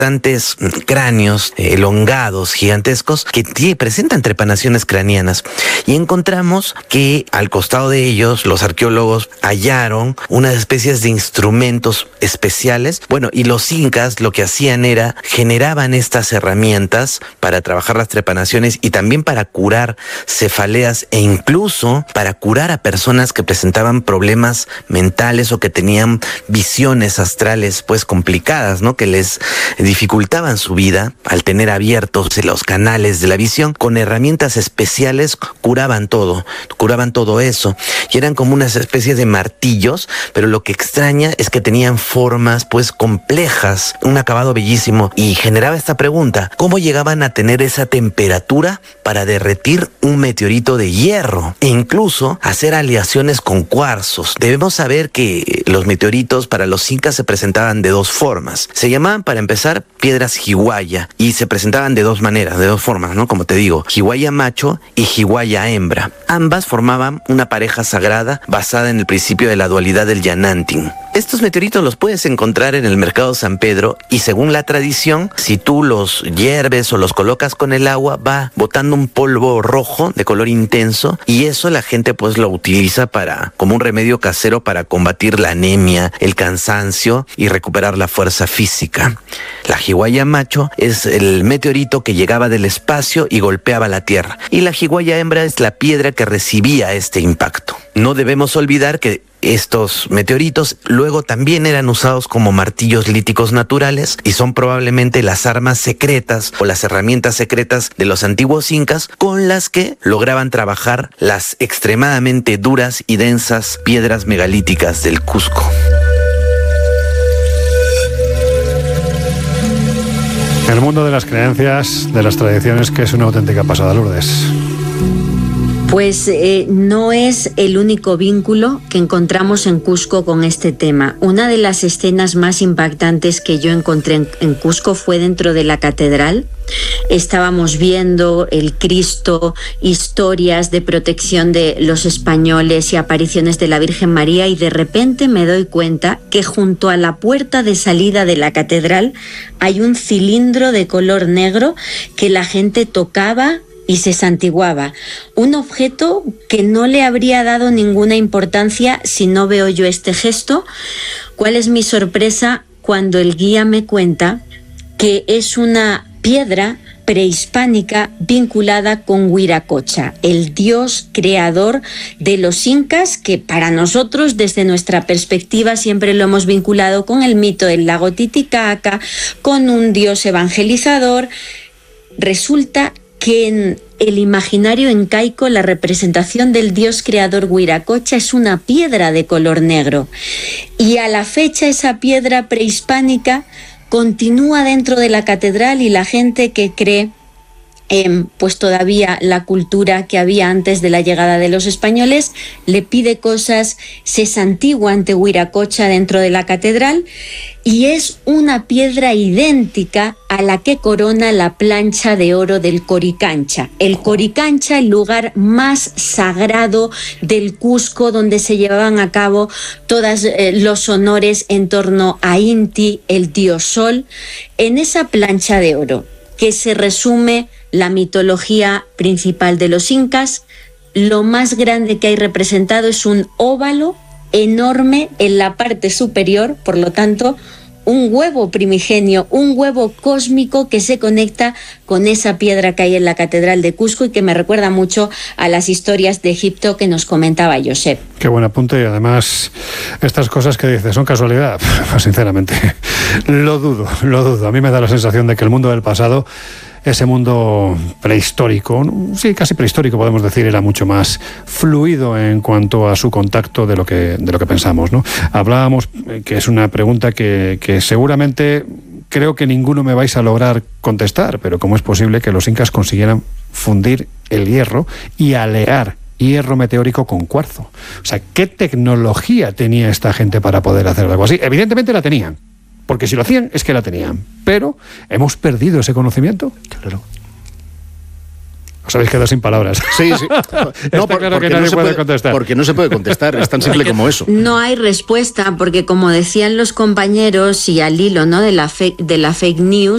importantes cráneos elongados, gigantescos, que presentan trepanaciones craneanas. Y encontramos que al costado de ellos, los arqueólogos hallaron unas especies de instrumentos especiales. Bueno, y los incas lo que hacían era, generaban estas herramientas para trabajar las trepanaciones y también para curar cefaleas e incluso para curar a personas que presentaban problemas mentales o que tenían visiones astrales pues complicadas, ¿no? Que les dificultaban su vida al tener abiertos los canales de la visión. Con herramientas especiales curaban todo eso, y eran como unas especies de martillos, pero lo que extraña es que tenían formas pues complejas, un acabado bellísimo, y generaba esta pregunta: ¿cómo llegaban a tener esa temperatura para derretir un meteorito de hierro e incluso hacer aleaciones con cuarzos? Debemos saber que los meteoritos para los incas se presentaban de dos formas. Se llamaban, para empezar, piedras jiwaya, y se presentaban de dos maneras, de dos formas, ¿no? Como te digo, jiwaya macho y jiwaya hembra. Ambas formaban una pareja sagrada basada en el principio de la dualidad del Yanantin. Estos meteoritos los puedes encontrar en el mercado San Pedro, y según la tradición, si tú los hierves o los colocas con el agua, va botando un polvo rojo de color intenso, y eso la gente pues lo utiliza como un remedio casero para combatir la anemia, el cansancio y recuperar la fuerza física. La jiwaya macho es el meteorito que llegaba del espacio y golpeaba la Tierra, y la jiwaya hembra es la piedra que recibía este impacto. No debemos olvidar que estos meteoritos luego también eran usados como martillos líticos naturales, y son probablemente las armas secretas o las herramientas secretas de los antiguos incas, con las que lograban trabajar las extremadamente duras y densas piedras megalíticas del Cusco. El mundo de las creencias, de las tradiciones, que es una auténtica pasada, Lourdes. Pues no es el único vínculo que encontramos en Cusco con este tema. Una de las escenas más impactantes que yo encontré en Cusco fue dentro de la catedral. Estábamos viendo el Cristo, historias de protección de los españoles y apariciones de la Virgen María, y de repente me doy cuenta que junto a la puerta de salida de la catedral hay un cilindro de color negro que la gente tocaba y se santiguaba. Un objeto que no le habría dado ninguna importancia si no veo yo este gesto. ¿Cuál es mi sorpresa cuando el guía me cuenta que es una piedra prehispánica vinculada con Huiracocha, el dios creador de los incas, que para nosotros, desde nuestra perspectiva, siempre lo hemos vinculado con el mito del lago Titicaca, con un dios evangelizador? Resulta que en el imaginario incaico la representación del dios creador Huiracocha es una piedra de color negro, y a la fecha esa piedra prehispánica continúa dentro de la catedral, y la gente que cree pues todavía la cultura que había antes de la llegada de los españoles le pide cosas, se santigua ante Huiracocha dentro de la catedral, y es una piedra idéntica a la que corona la plancha de oro del Coricancha. El Coricancha, el lugar más sagrado del Cusco, donde se llevaban a cabo todos los honores en torno a Inti, el dios sol. En esa plancha de oro, que se resume la mitología principal de los incas, lo más grande que hay representado es un óvalo enorme en la parte superior, por lo tanto, un huevo primigenio, un huevo cósmico que se conecta con esa piedra que hay en la Catedral de Cusco, y que me recuerda mucho a las historias de Egipto que nos comentaba Josep. Qué buen apunte, y además estas cosas que dices, ¿son casualidad? Pues sinceramente, lo dudo. A mí me da la sensación de que el mundo del pasado, ese mundo prehistórico, sí, casi prehistórico podemos decir, era mucho más fluido en cuanto a su contacto de lo que pensamos, ¿no? Hablábamos, que es una pregunta que seguramente creo que ninguno me vais a lograr contestar, pero ¿cómo es posible que los incas consiguieran fundir el hierro y alear hierro meteórico con cuarzo? O sea, ¿qué tecnología tenía esta gente para poder hacer algo así? Evidentemente la tenían, porque si lo hacían es que la tenían, pero ¿hemos perdido ese conocimiento? Claro. Os habéis quedado sin palabras. Sí. No, claro que nadie puede contestar. Porque no se puede contestar, es tan simple como eso. No hay respuesta, porque como decían los compañeros, y al hilo, ¿no?, de la fake news,